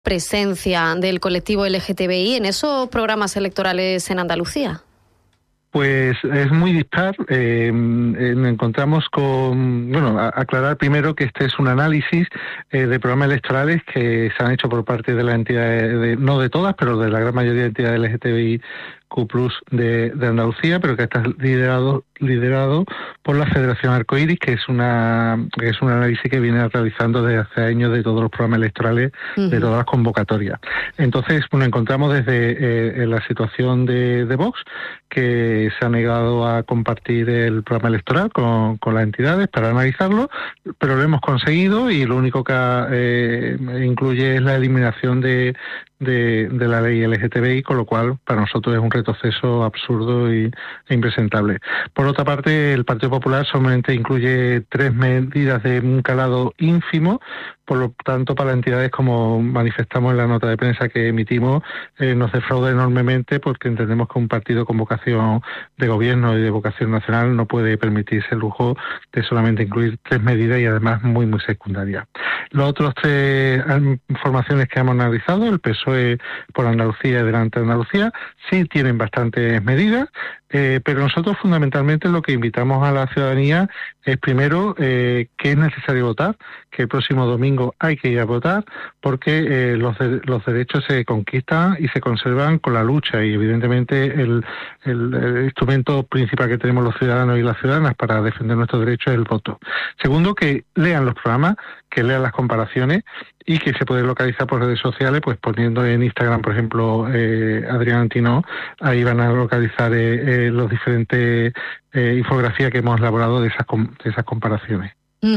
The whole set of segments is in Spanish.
presencia del colectivo LGTBI en esos programas electorales en Andalucía? Pues es muy dispar. Nos encontramos con, aclarar primero que este es un análisis de programas electorales que se han hecho por parte de las entidades, no de todas, pero de la gran mayoría de entidades LGTBI Q+ de Andalucía, pero que está liderado por la Federación Arcoiris, que es un análisis que viene realizando desde hace años de todos los programas electorales, de todas las convocatorias. Entonces, encontramos desde la situación de Vox, que se ha negado a compartir el programa electoral con las entidades para analizarlo, pero lo hemos conseguido y lo único que incluye es la eliminación de la ley LGTBI, con lo cual para nosotros es un retroceso absurdo e impresentable. Por otra parte, el Partido Popular solamente incluye 3 medidas de un calado ínfimo, por lo tanto para las entidades, como manifestamos en la nota de prensa que emitimos, nos defrauda enormemente, porque entendemos que un partido con vocación de gobierno y de vocación nacional no puede permitirse el lujo de solamente incluir 3 medidas y además muy secundarias. Los otros 3 formaciones que hemos analizado, el PSOE por Andalucía y Delante de Andalucía, sí tienen bastantes medidas, pero nosotros fundamentalmente lo que invitamos a la ciudadanía es primero que es necesario votar, que el próximo domingo hay que ir a votar, porque los derechos se conquistan y se conservan con la lucha, y evidentemente el instrumento principal que tenemos los ciudadanos y las ciudadanas para defender nuestros derechos es el voto. Segundo, que lean los programas, que lean las comparaciones, y que se puede localizar por redes sociales, pues poniendo en Instagram, por ejemplo, Adrián Antino, ahí van a localizar los diferentes infografías que hemos elaborado de esas comparaciones.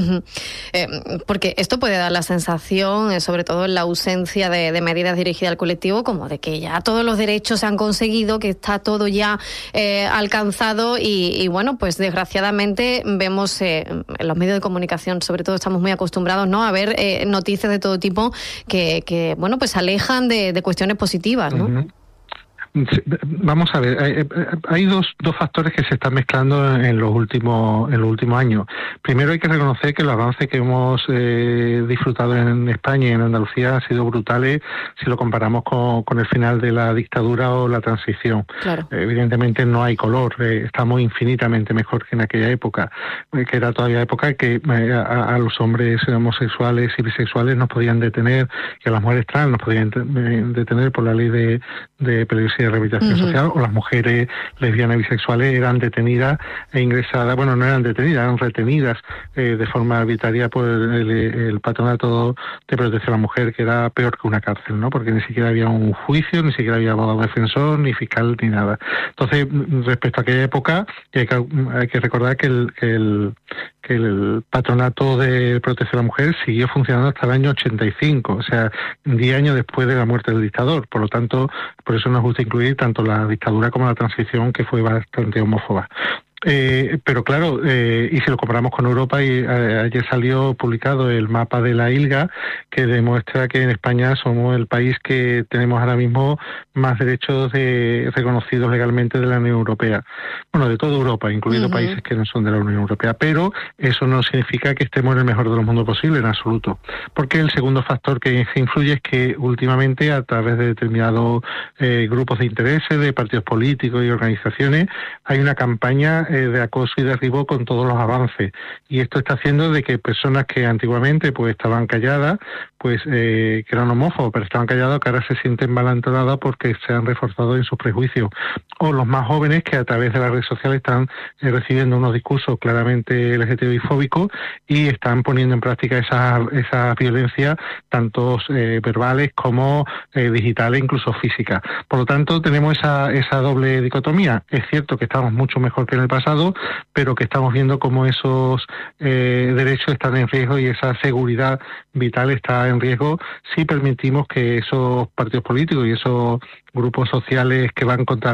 Porque esto puede dar la sensación, sobre todo en la ausencia de medidas dirigidas al colectivo, como de que ya todos los derechos se han conseguido, que está todo ya alcanzado y bueno, pues desgraciadamente vemos en los medios de comunicación, sobre todo estamos muy acostumbrados, ¿no?, a ver noticias de todo tipo que bueno, pues alejan de cuestiones positivas, ¿no? Uh-huh. Vamos a ver, hay dos factores que se están mezclando en los últimos años. Primero hay que reconocer que los avances que hemos disfrutado en España y en Andalucía han sido brutales si lo comparamos con el final de la dictadura o la transición. Claro. Evidentemente no hay color, estamos infinitamente mejor que en aquella época, que era todavía época que a los hombres homosexuales y bisexuales nos podían detener, y a las mujeres trans nos podían detener por la ley de peligrosidad de rehabilitación social, o las mujeres lesbianas y bisexuales eran detenidas e ingresadas, no eran detenidas, eran retenidas de forma arbitraria por el Patronato de Protección a la Mujer, que era peor que una cárcel, ¿no? Porque ni siquiera había un juicio, ni siquiera había abogado defensor, ni fiscal, ni nada. Entonces, respecto a aquella época, hay que recordar que el Patronato de Protección a la Mujer siguió funcionando hasta el año 85, o sea, 10 años después de la muerte del dictador. Por lo tanto, por eso nos gusta incluir tanto la dictadura como la transición, que fue bastante homófoba. Pero claro, y si lo comparamos con Europa, y ayer salió publicado el mapa de la ILGA, que demuestra que en España somos el país que tenemos ahora mismo más derechos reconocidos legalmente de la Unión Europea. Bueno, de toda Europa, incluido países que no son de la Unión Europea, pero eso no significa que estemos en el mejor de los mundos posible, en absoluto. Porque el segundo factor que influye es que últimamente, a través de determinados grupos de intereses, de partidos políticos y organizaciones, hay una campaña de acoso y derribo con todos los avances, y esto está haciendo de que personas que antiguamente pues estaban calladas, que eran homófobos pero estaban callados, que ahora se sienten malentonadas porque se han reforzado en sus prejuicios, o los más jóvenes que a través de las redes sociales están recibiendo unos discursos claramente LGTBI-fóbicos y están poniendo en práctica esa violencia, tanto verbales como digitales, incluso físicas. Por lo tanto, tenemos esa doble dicotomía. Es cierto que estamos mucho mejor que en el pasado, pero que estamos viendo cómo esos derechos están en riesgo y esa seguridad vital está en riesgo si permitimos que esos partidos políticos y esos grupos sociales que van contra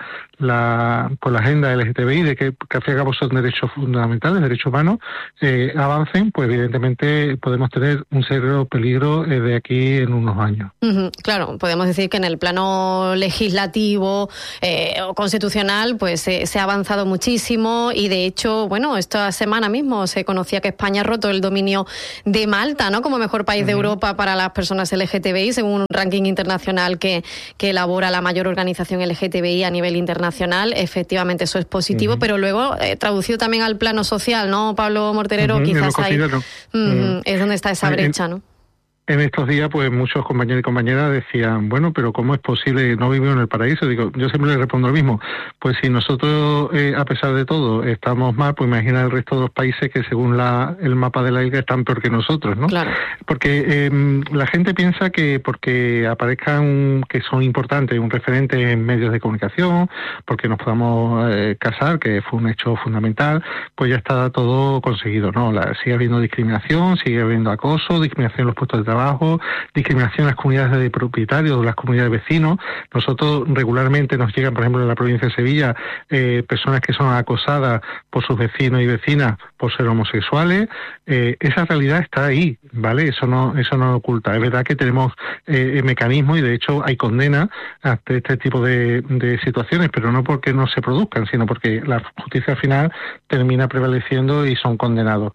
con la agenda LGTBI, de que al fin y al cabo son derechos fundamentales, derechos humanos, avancen, pues evidentemente podemos tener un serio peligro de aquí en unos años. Claro, podemos decir que en el plano legislativo o constitucional pues se ha avanzado muchísimo muchísimo y de hecho, bueno, esta semana mismo se conocía que España ha roto el dominio de Malta, ¿no?, como mejor país de Europa para las personas LGTBI, según un ranking internacional que elabora la mayor organización LGTBI a nivel internacional. Efectivamente, eso es positivo, pero luego traducido también al plano social, ¿no, Pablo Morterero? Quizás ahí es donde está esa brecha, ¿no? En estos días, pues muchos compañeros y compañeras decían, bueno, pero ¿cómo es posible? No vivimos en el paraíso. Digo, yo siempre les respondo lo mismo. Pues si nosotros, a pesar de todo, estamos mal, pues imagina el resto de los países que según el mapa de la isla están peor que nosotros, ¿no? Claro. Porque la gente piensa que porque aparezcan que son importantes, un referente en medios de comunicación, porque nos podamos casar, que fue un hecho fundamental, pues ya está todo conseguido, ¿no? Sigue habiendo discriminación, sigue habiendo acoso, discriminación en los puestos de trabajo, discriminación en las comunidades de propietarios, las comunidades de vecinos. Nosotros regularmente nos llegan, por ejemplo, en la provincia de Sevilla, personas que son acosadas por sus vecinos y vecinas por ser homosexuales. Esa realidad está ahí, ¿vale? Eso no oculta. Es verdad que tenemos mecanismos y de hecho hay condena ante este tipo de situaciones, pero no porque no se produzcan, sino porque la justicia final termina prevaleciendo y son condenados.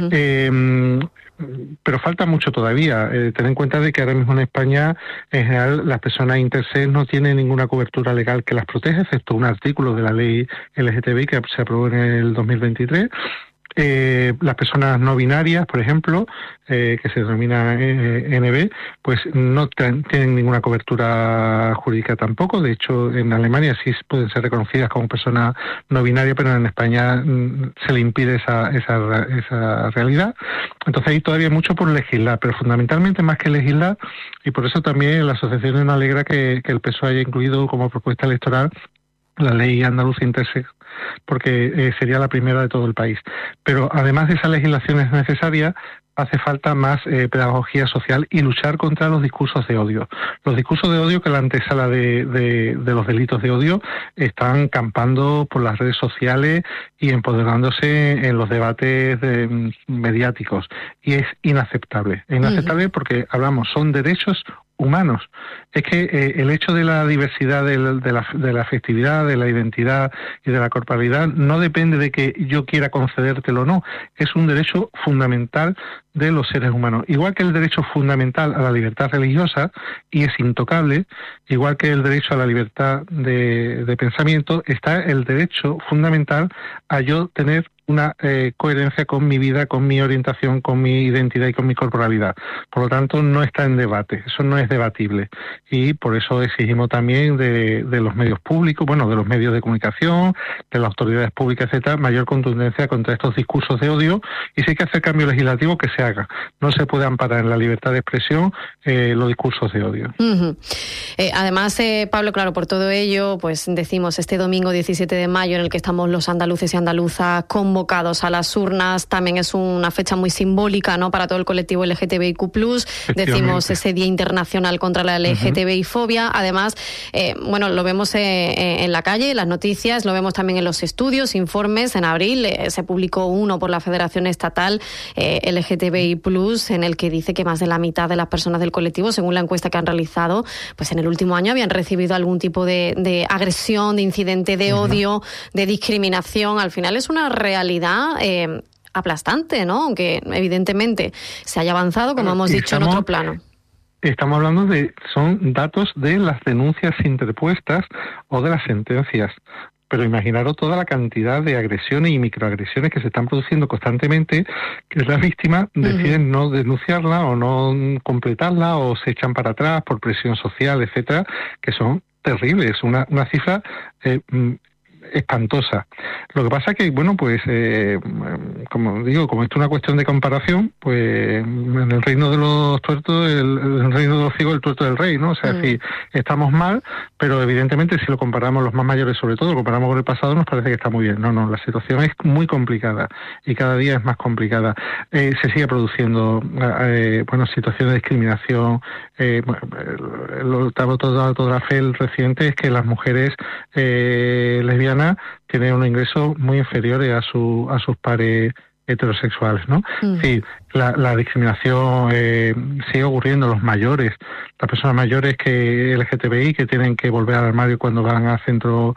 Pero falta mucho todavía. Ten en cuenta de que ahora mismo en España, en general, las personas intersex no tienen ninguna cobertura legal que las proteja, excepto un artículo de la ley LGTBI que se aprobó en el 2023. Las personas no binarias, por ejemplo, que se denomina NB, pues no tienen ninguna cobertura jurídica tampoco. De hecho, en Alemania sí pueden ser reconocidas como personas no binarias, pero en España se le impide esa realidad. Entonces hay todavía mucho por legislar, pero fundamentalmente más que legislar, y por eso también la asociación nos alegra que el PSOE haya incluido como propuesta electoral la ley andaluza intersex, porque sería la primera de todo el país. Pero además de esas legislaciones necesarias, hace falta más pedagogía social y luchar contra los discursos de odio. Los discursos de odio, que la antesala de los delitos de odio, están campando por las redes sociales y empoderándose en los debates mediáticos. Y es inaceptable. Es inaceptable porque son derechos humanos. Es que el hecho de la diversidad de la afectividad, de la identidad y de la corporalidad no depende de que yo quiera concedértelo o no. Es un derecho fundamental de los seres humanos. Igual que el derecho fundamental a la libertad religiosa, y es intocable, igual que el derecho a la libertad de pensamiento, está el derecho fundamental a yo tener una coherencia con mi vida, con mi orientación, con mi identidad y con mi corporalidad. Por lo tanto, no está en debate, eso no es debatible. Y por eso exigimos también de los medios públicos, de los medios de comunicación, de las autoridades públicas, etcétera, mayor contundencia contra estos discursos de odio, y si hay que hacer cambio legislativo, que se haga. No se puede amparar en la libertad de expresión los discursos de odio. Además, Pablo, claro, por todo ello, pues decimos este domingo 17 de mayo en el que estamos los andaluces y andaluzas convocados a las urnas, también es una fecha muy simbólica, ¿no?, para todo el colectivo LGTBIQ+. Decimos ese Día Internacional contra la LGTBI-fobia. Además, lo vemos en la calle, en las noticias, lo vemos también en los estudios, informes. En abril se publicó uno por la Federación Estatal LGTBI+, en el que dice que más de la mitad de las personas del colectivo, según la encuesta que han realizado, pues en el último año habían recibido algún tipo de agresión, de incidente de odio, de discriminación. Al final es una realidad aplastante, ¿no? Aunque evidentemente se haya avanzado, como hemos dicho, en otro plano. Estamos hablando son datos de las denuncias interpuestas o de las sentencias. Pero imaginaros toda la cantidad de agresiones y microagresiones que se están produciendo constantemente, que las víctimas deciden no denunciarla o no completarla o se echan para atrás por presión social, etcétera, que son terribles. Una cifra espantosa. Lo que pasa es que, como digo, como esto es una cuestión de comparación, pues en el reino de los tuertos, el reino de los ciegos, el tuerto del rey, ¿no? O sea, si estamos mal, pero evidentemente si lo comparamos, los más mayores sobre todo, lo comparamos con el pasado, nos parece que está muy bien. No, la situación es muy complicada y cada día es más complicada. Se sigue produciendo, situaciones de discriminación. El dato de la FEL reciente es que las mujeres lesbianas tienen un ingreso muy inferior a sus pares heterosexuales, ¿no? Sí, la discriminación sigue ocurriendo. Los mayores, las personas mayores que LGTBI que tienen que volver al armario cuando van a centros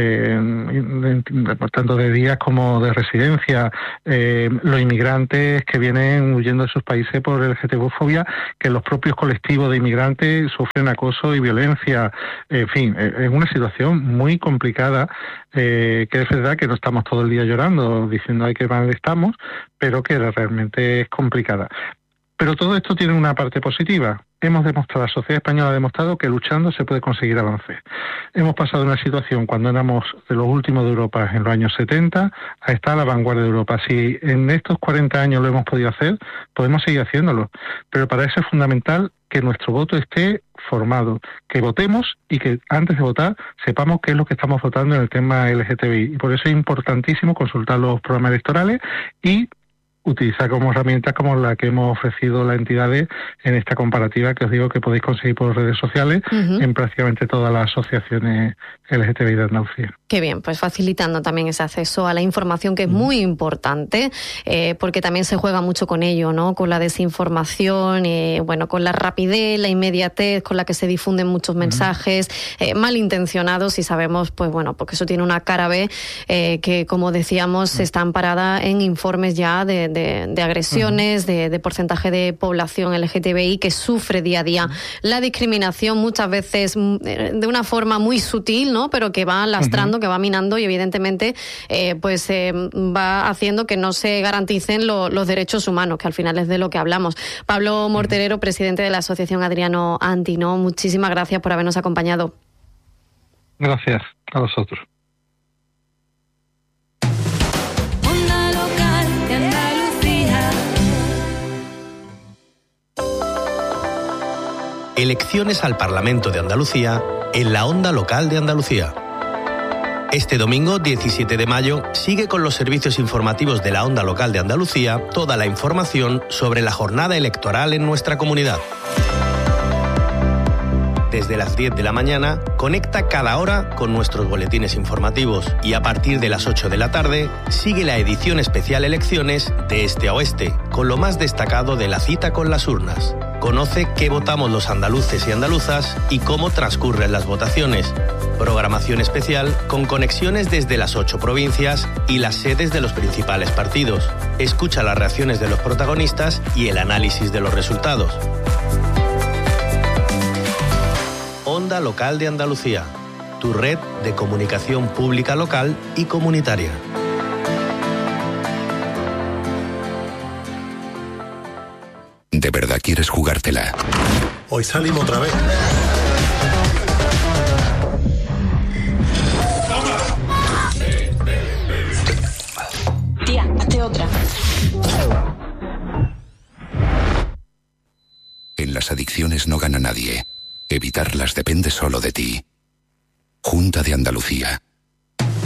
tanto de días como de residencia, los inmigrantes que vienen huyendo de sus países por LGTB-fobia, que los propios colectivos de inmigrantes sufren acoso y violencia. En fin, es una situación muy complicada, que es verdad que no estamos todo el día llorando diciendo ay qué mal estamos, pero que realmente es complicada. Pero todo esto tiene una parte positiva. Hemos demostrado, la sociedad española ha demostrado que luchando se puede conseguir avances. Hemos pasado de una situación cuando éramos de los últimos de Europa en los años 70 a estar a la vanguardia de Europa. Si en estos 40 años lo hemos podido hacer, podemos seguir haciéndolo. Pero para eso es fundamental que nuestro voto esté formado, que votemos y que antes de votar sepamos qué es lo que estamos votando en el tema LGTBI. Y por eso es importantísimo consultar los programas electorales y utilizar como herramientas como la que hemos ofrecido las entidades en esta comparativa que os digo que podéis conseguir por redes sociales en prácticamente todas las asociaciones LGTBI de Andalucía. Qué bien, pues facilitando también ese acceso a la información que es muy importante, porque también se juega mucho con ello, ¿no? Con la desinformación, bueno, con la rapidez, la inmediatez con la que se difunden muchos mensajes malintencionados y sabemos, pues bueno, porque eso tiene una cara B que, como decíamos, está amparada en informes ya de agresiones, de porcentaje de población LGTBI que sufre día a día la discriminación, muchas veces de una forma muy sutil, ¿no? Pero que va lastrando, que va minando y evidentemente va haciendo que no se garanticen los derechos humanos, que al final es de lo que hablamos. Pablo Morterero, presidente de la Asociación Adriano Anti, ¿no? Muchísimas gracias por habernos acompañado. Gracias a vosotros. Elecciones al Parlamento de Andalucía en la Onda Local de Andalucía. Este domingo, 17 de mayo, sigue con los servicios informativos de la Onda Local de Andalucía toda la información sobre la jornada electoral en nuestra comunidad. Desde las 10 de la mañana, conecta cada hora con nuestros boletines informativos y a partir de las 8 de la tarde, sigue la edición especial Elecciones de Este a Oeste, con lo más destacado de la cita con las urnas. Conoce qué votamos los andaluces y andaluzas y cómo transcurren las votaciones. Programación especial con conexiones desde las 8 provincias y las sedes de los principales partidos. Escucha las reacciones de los protagonistas y el análisis de los resultados. Onda Local de Andalucía, tu red de comunicación pública local y comunitaria. ¿De verdad quieres jugártela? Hoy salimos otra vez. Tía, hazte otra. En las adicciones no gana nadie. Evitarlas depende solo de ti. Junta de Andalucía.